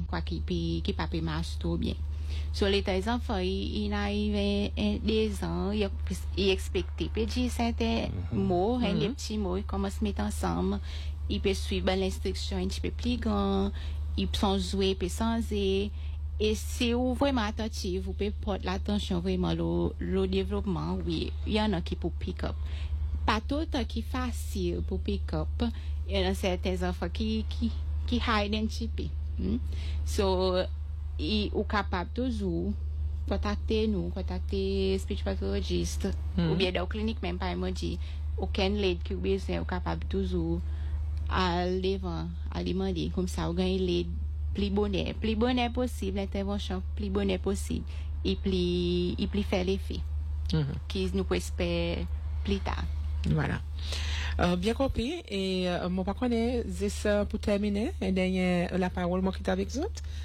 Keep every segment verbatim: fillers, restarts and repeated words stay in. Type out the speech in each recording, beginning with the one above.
quoi qui peut qui pas peut marcher trop bien. Sur les des enfants, ils il arrivent des ans, ils ils expectent peut dire certains mots, hein, des petits mots, ils commencent à se mettre ensemble, ils peuvent suivre l'instruction un petit peu plus grand, ils sont jouer, ils peuvent changer. Et si vous vraiment attentif, vous pouvez porter l'attention vraiment au, au développement, oui, il y en a qui pour pick up. Pas tout le temps qui est facile pour pick up. Il y en a certains enfants qui, qui, qui hide un petit peu. Hmm? So, ils sont capables toujours contacter nous, contacter speech pathologist, mm. ou bien dans la clinique même, par exemple, dit, aucun l'aide qui est besoin, est capable toujours à devant, à demander, comme ça, on gagne l'aide plus bonnet, plus bonnet possible, l'intervention plus bonnet possible, et plus, et plus faire l'effet, mm-hmm. qui nous peut espérer plus tard. Voilà. Euh, bien compris. Et euh, mon patron est ça pour terminer. Et dernier la parole, moi qui est avec vous.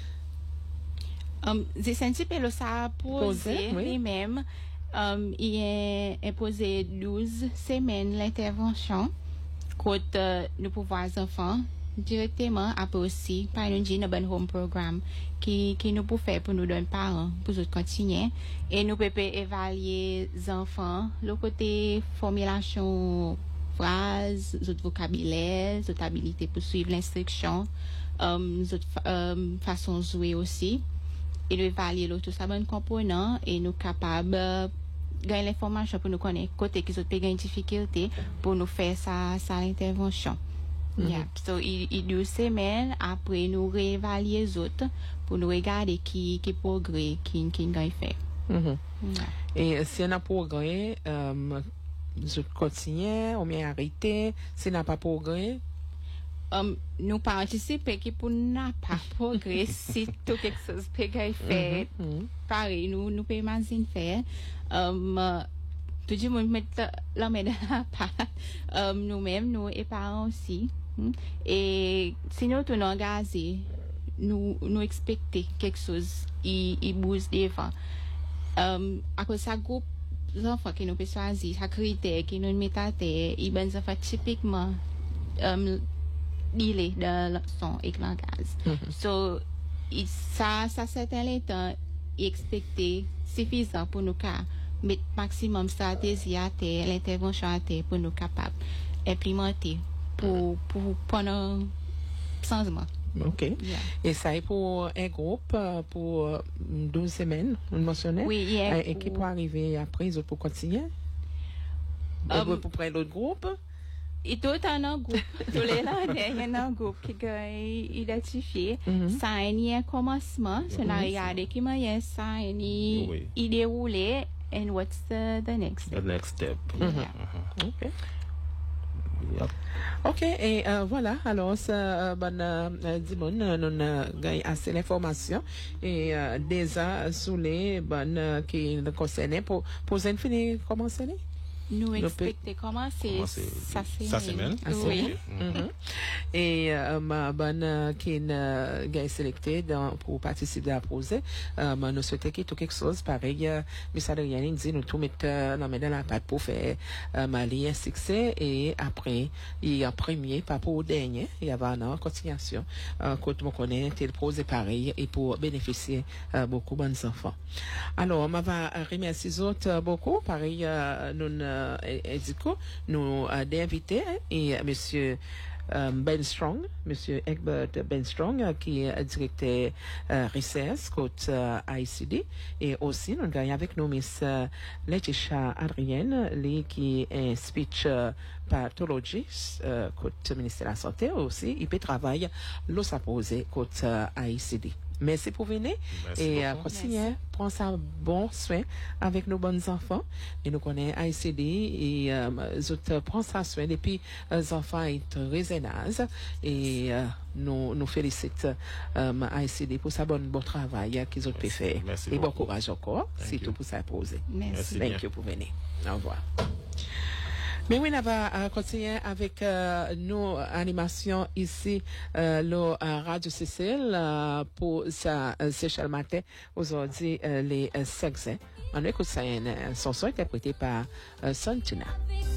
Um, j'ai senti que ça a posé lui-même. Um, il est imposé douze semaines l'intervention contre euh, nous pouvoirs enfants directement après aussi par un bon home programme qui qui nous peut faire pour nous donner parents pour nous continuer et nous pouvons évaluer les enfants le côté formulation phrases autres vocabulaire autres habilités pour suivre l'instruction um, autres um, façon de jouer aussi et nous évaluer tout ça bon component et nous capables gagner l'information pour nous connaître côté qui autres peut gagner difficulté pour nous faire ça ça intervention. Mm-hmm. Yeah. So, il, il douze semaines après nous réévaluer les autres pour nous regarder qui qui progrès qui qui gagne fait. Mm-hmm. Yeah. Et si on a progrès, euh, je continue ou bien arrêter, si on n'a pas progrès. Um, nous participer qui pour n'a pas progrès si tout quelque chose peut gagner fait. Mm-hmm. Pareil, nous nous peut imaginer faire. Um, tout le monde met la main dans la pâte. Um, nous-mêmes, nous et parents aussi. Hmm? Et sinon, tout nous engagé, nous, nous expecter quelque chose, il, il bouge devant. Um, à cause de ça, groupe d'enfants qui nous peut choisir, ça critère qui nous met à terre, ils ben enfants typiquement, um, il est dans son et langage. Mm-hmm. So, il, ça, ça, certains temps, expecter suffisant pour nous cas. Mettre maximum stratégie à terre, l'intervention à terre pour nous capables d'implémenter pour, pour, pendant changement. OK. Yeah. Et ça est pour un groupe pour douze semaines, vous le mentionnez? Oui, yeah, et qui peut arriver après, les autres pour continuer? Um, pour prendre l'autre groupe? Et tout en un groupe. Tous les l'année, il y a un groupe qui est identifié. Mm-hmm. Ça a un commencement. Mm-hmm. On a regardé qui m'a ça il déroulé. And what's the, the next step? The next step. Mm-hmm. Yeah. Mm-hmm. Okay. Yep. OK, et euh, voilà, alors, ça, bon, euh, Dimon, nous avons assez d'informations et euh, déjà, sous les bonnes qui nous concernent, pour, pour finir, comment c'est? Nous expectons commencer ça semaine. Oui. Mm-hmm. Et euh, ma bonne qui euh, est sélectée pour participer à poser, euh, nous souhaitons qu'il y ait quelque chose pareil. Euh, M. Adriani dit nous tout mettre euh, dans la pâte pour faire euh, Mali un succès et après il y a premier pas pour le dernier il y a une continuation euh, quand on connaît tel projet pareil et pour bénéficier euh, beaucoup de bons enfants. Alors on va remercier les autres beaucoup pareil euh, nous et du coup, nous avons des invités et monsieur um, Ben Strong, monsieur Egbert Ben Strong, uh, qui est directeur uh, recherche côté uh, I C D, et aussi nous avons avec nous miss uh, Laetitia Adrienne, lui qui est speech uh, pathologist uh, côté ministère de la Santé aussi, il peut travailler l'eau s'apposer côté uh, I C D. Merci pour venir. Merci et euh, continuez, prends ça bon soin avec nos bons enfants. Et nous connaissons I C D et euh, autres prends ça soin depuis les enfants sont très raisonnables et euh, nous nous félicitons euh, I C D pour sa bonne bon travail qu'ils ont pu faire. Merci et bon beaucoup. courage encore. C'est tout pour ça poser. Merci. Thank you pour venir. Au revoir. Mais oui, on va euh, continuer avec euh, nos animations ici, euh, le euh, Radio Cécile, euh, pour sa euh, Seychelles Matin, aujourd'hui, euh, les euh, sexes. On écoute ça, une chanson interprétée par euh, Santina.